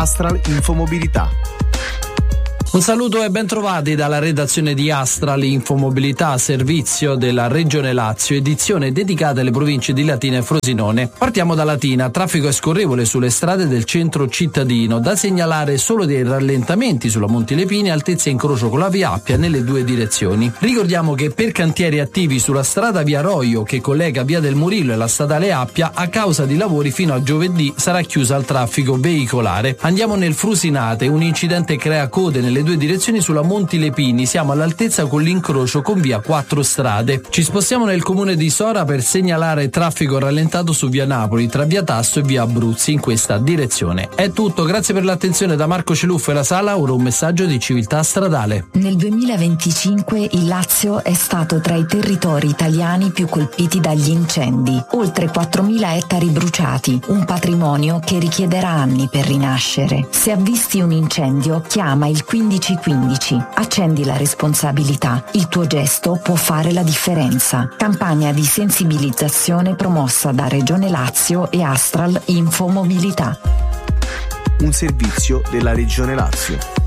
Astral Infomobilità. Un saluto e ben trovati dalla redazione di Astral Infomobilità, servizio della Regione Lazio, edizione dedicata alle province di Latina e Frosinone. Partiamo da Latina, traffico è scorrevole sulle strade del centro cittadino, da segnalare solo dei rallentamenti sulla Monti Lepini, altezza incrocio con la via Appia nelle due direzioni. Ricordiamo che per cantieri attivi sulla strada via Roio che collega via del Murillo e la statale Appia, a causa di lavori fino a giovedì sarà chiusa al traffico veicolare. Andiamo nel Frusinate, un incidente crea code nelle due direzioni sulla Monti Lepini, siamo all'altezza con l'incrocio con via Quattro Strade. Ci spostiamo nel comune di Sora per segnalare traffico rallentato su via Napoli tra via Tasso e via Abruzzi in questa direzione. È tutto, grazie per l'attenzione da Marco Celuffo e la Sala, ora un messaggio di civiltà stradale. Nel 2025 il Lazio è stato tra i territori italiani più colpiti dagli incendi, oltre 4.000 ettari bruciati, un patrimonio che richiederà anni per rinascere. Se avvisti un incendio, chiama il 1515, accendi la responsabilità, il tuo gesto può fare la differenza. Campagna di sensibilizzazione promossa da Regione Lazio e Astral Infomobilità. Un servizio della Regione Lazio.